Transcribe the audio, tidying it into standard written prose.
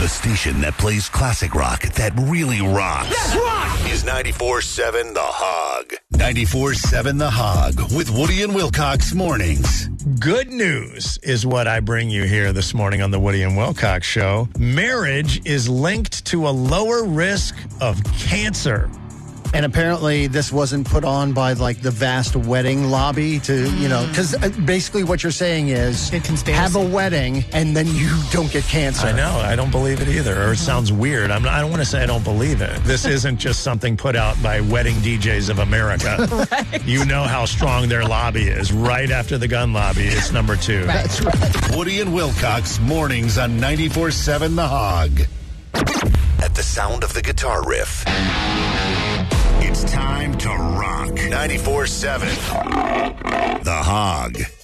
The station that plays classic rock that really rocks. Let's rock! Is 94.7 The Hog. 94.7 The Hog with Woody and Wilcox mornings. Good news is what I bring you here this morning on the Woody and Wilcox Show. Marriage is linked to a lower risk of cancer. And apparently this wasn't put on by like the vast wedding lobby to, because basically what you're saying is have a wedding and then you don't get cancer. I know. I don't believe it either. Or it sounds weird. I don't want to say I don't believe it. This isn't just something put out by Wedding DJs of America. Right. You know how strong their lobby is. Right after the gun lobby, it's number 2. Right. That's right. Woody and Wilcox mornings on 94.7 The Hog. At the sound of the guitar riff, it's time to rock. 94.7 The Hog.